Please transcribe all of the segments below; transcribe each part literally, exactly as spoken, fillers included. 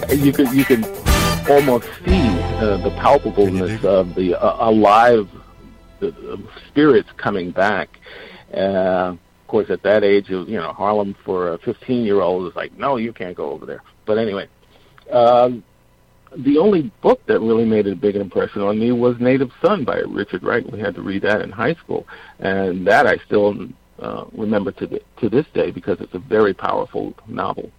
you could you could almost see uh, the palpableness of the uh, alive the, the spirits coming back. Uh, of course, at that age, you know, Harlem for a fifteen-year-old is like, no, you can't go over there. But anyway, um, the only book that really made a big impression on me was Native Son by Richard Wright. We had to read that in high school, and that I still uh, remember to the, to this day because it's a very powerful novel.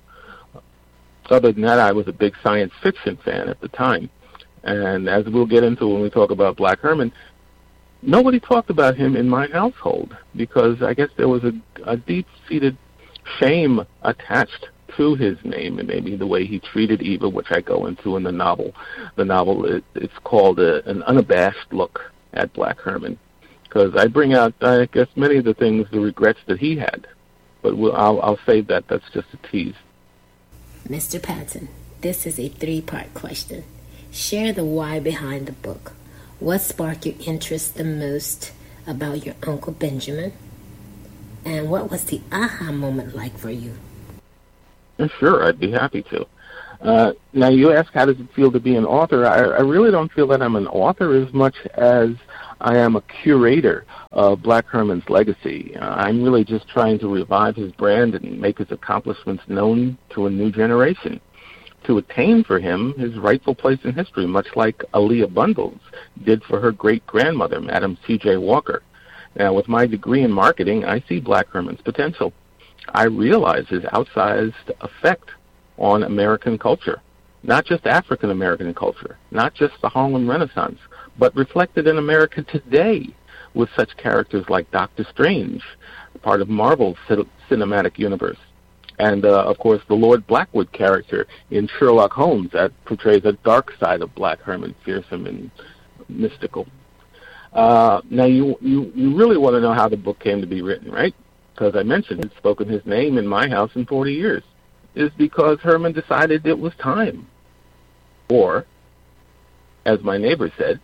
Other than that, I was a big science fiction fan at the time. And as we'll get into when we talk about Black Herman, nobody talked about him in my household because I guess there was a, a deep-seated shame attached to his name and maybe the way he treated Eva, which I go into in the novel. The novel, it, it's called a, an unabashed look at Black Herman because I bring out, I guess, many of the things, the regrets that he had. But we'll, I'll, I'll save that. That's just a tease. Mister Patton, this is a three-part question. Share the why behind the book. What sparked your interest the most about your Uncle Benjamin? And what was the aha moment like for you? Sure, I'd be happy to. Uh, now, you ask how does it feel to be an author. I, I really don't feel that I'm an author as much as I am a curator of Black Herman's legacy. Uh, I'm really just trying to revive his brand and make his accomplishments known to a new generation, to attain for him his rightful place in history, much like Aaliyah Bundles did for her great-grandmother, Madam C J Walker. Now, with my degree in marketing, I see Black Herman's potential. I realize his outsized effect on American culture, not just African-American culture, not just the Harlem Renaissance, but reflected in America today with such characters like Doctor Strange, part of Marvel's cinematic universe. And, uh, of course, the Lord Blackwood character in Sherlock Holmes that portrays a dark side of Black Herman, fearsome and mystical. Uh, now, you, you, you really want to know how the book came to be written, right? Because I mentioned it's spoken his name in my house in forty years. Is because Herman decided it was time. Or, as my neighbor said,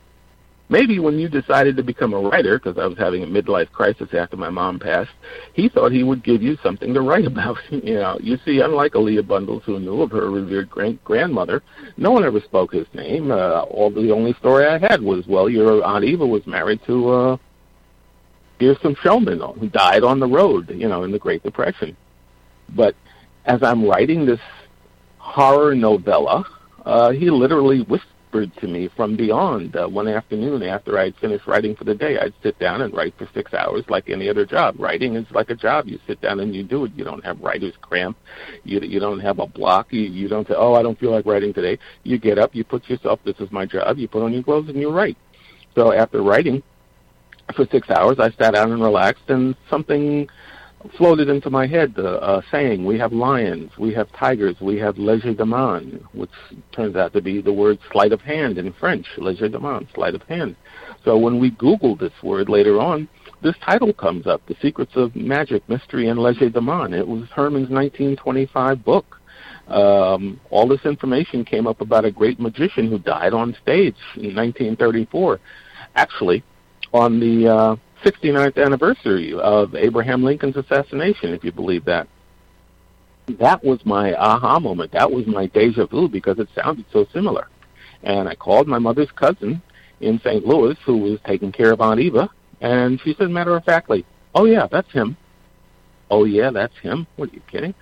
maybe when you decided to become a writer, because I was having a midlife crisis after my mom passed, he thought he would give you something to write about. You know, you see, unlike Aaliyah Bundles, who knew of her revered grandmother, no one ever spoke his name. Uh, all the only story I had was, well, your Aunt Eva was married to uh, fearsome showman who died on the road, you know, in the Great Depression. But as I'm writing this horror novella, uh, he literally whispered to me from beyond. Uh, one afternoon after I'd finished writing for the day, I'd sit down and write for six hours like any other job. Writing is like a job. You sit down and you do it. You don't have writer's cramp. You, you don't have a block. You, you don't say, oh, I don't feel like writing today. You get up, you put yourself, this is my job, you put on your clothes and you write. So after writing for six hours, I sat down and relaxed, and something floated into my head, the uh, saying, we have lions, we have tigers, we have legerdemain, which turns out to be the word sleight of hand in French, legerdemain, sleight of hand. So when we Google this word later on, this title comes up, The Secrets of Magic, Mystery, and Legerdemain. It was Herman's nineteen twenty-five book. Um, all this information came up about a great magician who died on stage in nineteen thirty-four. Actually, on the uh, sixty-ninth anniversary of Abraham Lincoln's assassination, if you believe that. That was my aha moment. That was my deja vu because it sounded so similar. And I called my mother's cousin in Saint Louis, who was taking care of Aunt Eva, and she said matter-of-factly, oh, yeah, that's him. Oh, yeah, that's him? What, are you kidding?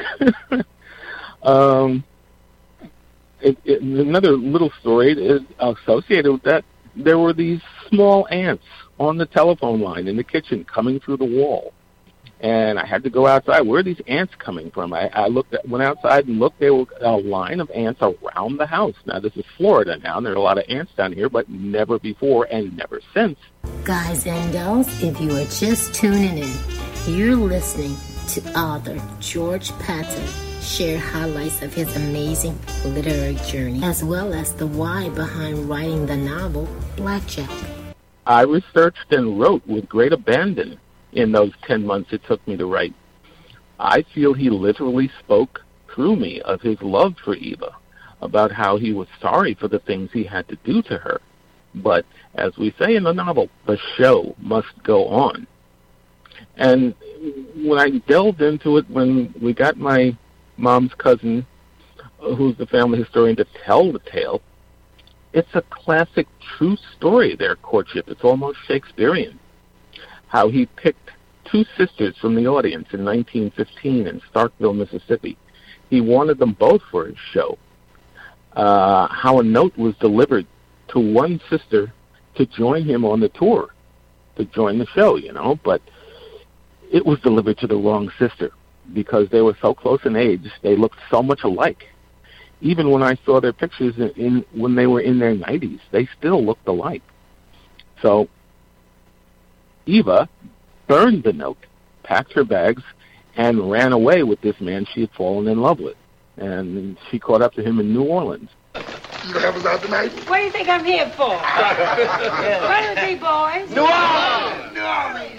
um, it, it, another little story is associated with that. There were these small ants on the telephone line in the kitchen coming through the wall. And I had to go outside. Where are these ants coming from? I, I looked at, went outside and looked. There were a line of ants around the house. Now, this is Florida now, and there are a lot of ants down here, but never before and never since. Guys and dolls, if you are just tuning in, you're listening to author George Patton share highlights of his amazing literary journey, as well as the why behind writing the novel Blackjack. I researched and wrote with great abandon in those ten months it took me to write. I feel he literally spoke through me of his love for Eva, about how he was sorry for the things he had to do to her. But, as we say in the novel, the show must go on. And when I delved into it, when we got my mom's cousin who's the family historian to tell the tale, it's a classic true story, their courtship. It's almost Shakespearean. How he picked two sisters from the audience in nineteen fifteen in Starkville, Mississippi. He wanted them both for his show. Uh, how a note was delivered to one sister to join him on the tour, to join the show, you know, but it was delivered to the wrong sister because they were so close in age. They looked so much alike. Even when I saw their pictures in, in when they were in their nineties, they still looked alike. So Eva burned the note, packed her bags, and ran away with this man she had fallen in love with. And she caught up to him in New Orleans. You gonna help us out tonight? What do you think I'm here for? What do you think, boys? New Orleans! New Orleans!